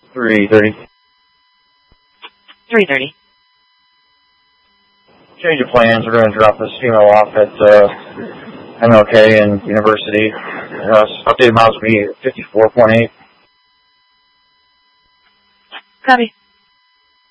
3:30. 3:30. Change of plans. We're going to drop this female off at MLK and University. Updated miles will be 54.8. Copy.